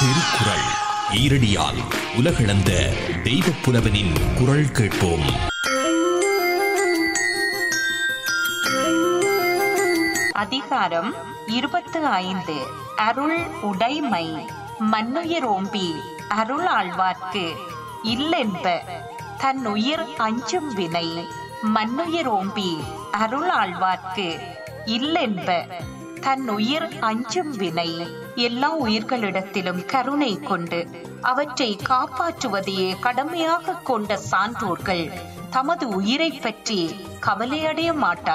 திருக்குறள் ஈரடியால் உலகளந்த தெய்வப் புலவனின் குரல் கேட்போம். அதிகாரம் 25. அருள் உடைமை. மன்னுயிரோம்பி அருள் ஆழ்வார்க்கு இல்லென்ப தன்னுயிர் அஞ்சும் வினை. மன்னுயிரோம்பி அருள் ஆழ்வார்க்கு இல்லென்ப தன்னுயிர் அஞ்சும் வினை. எல்லா உயிர்களிடத்திலும் கருணை கொண்டு அவற்றை காப்பாற்றுவதையே கடமையாக கொண்ட சான்றோர்கள் தமது உயிரை பற்றி கவலையடைய மாட்டார்.